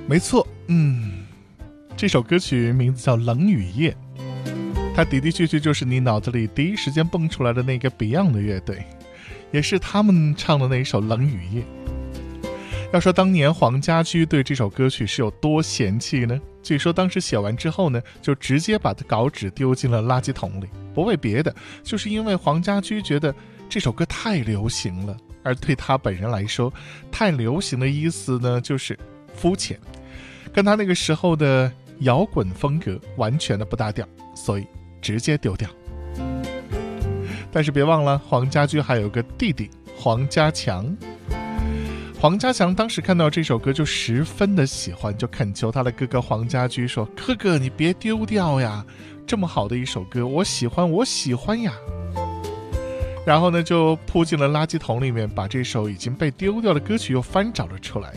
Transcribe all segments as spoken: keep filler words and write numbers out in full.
没错，嗯，这首歌曲名字叫《冷雨夜》，它的的确确就是你脑子里第一时间蹦出来的那个 Beyond 的乐队，也是他们唱的那一首《冷雨夜》。要说当年黄家驹对这首歌曲是有多嫌弃呢？据说当时写完之后呢，就直接把稿纸丢进了垃圾桶里，不为别的，就是因为黄家驹觉得这首歌太流行了，而对他本人来说，太流行的意思呢就是肤浅，跟他那个时候的摇滚风格完全的不搭调，所以直接丢掉。但是别忘了，黄家驹还有个弟弟黄家强。黄家强当时看到这首歌就十分的喜欢，就恳求他的哥哥黄家驹说：哥哥你别丢掉呀，这么好的一首歌，我喜欢我喜欢呀。然后呢就扑进了垃圾桶里面，把这首已经被丢掉的歌曲又翻找了出来。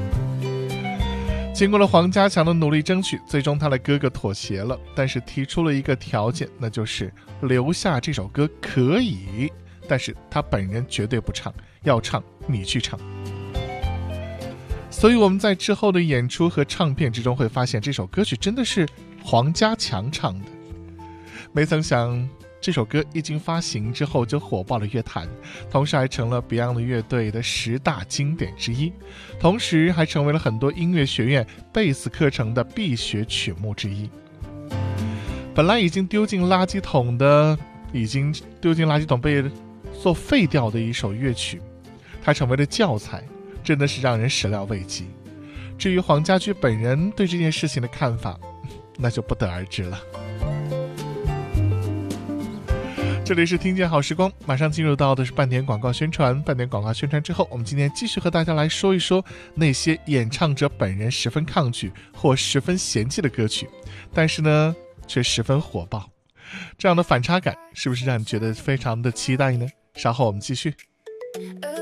经过了黄家强的努力争取，最终他的哥哥妥协了，但是提出了一个条件，那就是留下这首歌可以，但是他本人绝对不唱，要唱你去唱。所以我们在之后的演出和唱片之中会发现，这首歌曲真的是黄家强唱的。没曾想这首歌一经发行之后就火爆了乐坛，同时还成了 Beyond 乐队的十大经典之一，同时还成为了很多音乐学院贝斯课程的必学曲目之一。本来已经丢进垃圾桶的已经丢进垃圾桶被做废掉的一首乐曲，它成为了教材，真的是让人始料未及。至于黄家驹本人对这件事情的看法，那就不得而知了。这里是听见好时光，马上进入到的是半点广告宣传。半点广告宣传之后，我们今天继续和大家来说一说那些演唱者本人十分抗拒或十分嫌弃的歌曲，但是呢却十分火爆。这样的反差感是不是让你觉得非常的期待呢？稍后我们继续。